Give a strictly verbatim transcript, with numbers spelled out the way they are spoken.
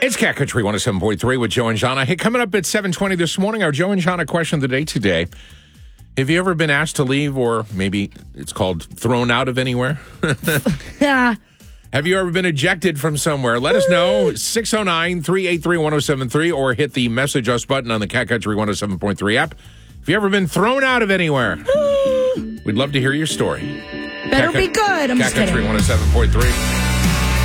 It's Cat Country one oh seven point three with Joe and Jana. Hey, coming up at seven twenty this morning, our Joe and Jana question of the day today. Have you ever been asked to leave, or maybe it's called thrown out of anywhere? Yeah. Have you ever been ejected from somewhere? Let us know, six oh nine, three eight three, one oh seven three, or hit the message us button on the Cat Country one oh seven point three app. Have you ever been thrown out of anywhere? We'd love to hear your story. Better Cat be good. I'm Cat just Country kidding. one oh seven point three.